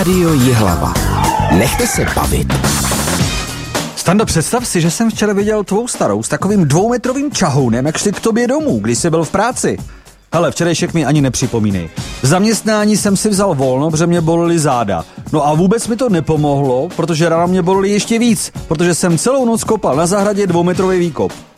Rádio Jihlava. Nechte se bavit. Stando, představ si, že jsem včera viděl tvou starou s takovým 2metrovým čahounem, jak šli k tobě domů, když jsi byl v práci. Hele, včerejšek mi ani nepřipomínej. V zaměstnání jsem si vzal volno, protože mě bolely záda. No a vůbec mi to nepomohlo, protože ráno mě bolely ještě víc, protože jsem celou noc kopal na zahradě 2metrový výkop.